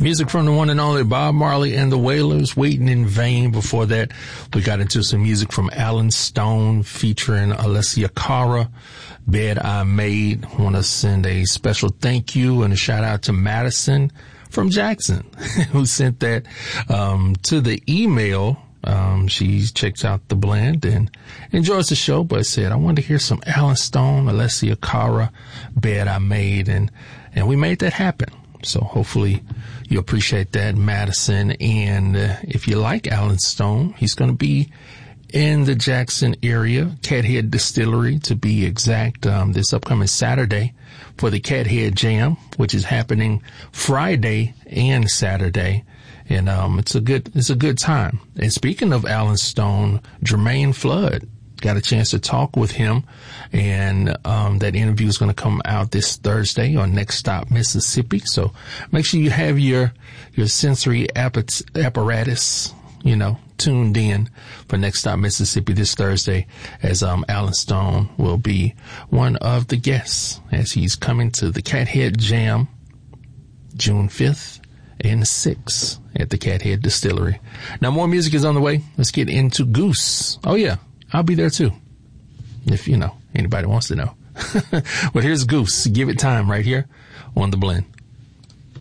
Music from the one and only Bob Marley and the Wailers, Waiting in Vain. Before that, we got into some music from Alan Stone featuring Alessia Cara, Bed I Made. I want to send a special thank you and a shout out to Madison from Jackson, who sent that to the email. She checks out the blend and enjoys the show, but said, I wanted to hear some Alan Stone, Alessia Cara, Bed I Made, and we made that happen. So hopefully you appreciate that, Madison. And if you like Alan Stone, he's going to be in the Jackson area, Cathead Distillery to be exact, this upcoming Saturday for the Cathead Jam, which is happening Friday and Saturday. And it's a good time. And speaking of Alan Stone, Jermaine Flood, got a chance to talk with him, and that interview is going to come out this Thursday on Next Stop Mississippi. So make sure you have your sensory apparatus, tuned in for Next Stop Mississippi this Thursday, as Alan Stone will be one of the guests as he's coming to the Cathead Jam June 5th and 6th at the Cathead Distillery. Now more music is on the way. Let's get into Goose. Oh yeah, I'll be there too, if anybody wants to know. But here's Goose. Give It Time right here on The Blend.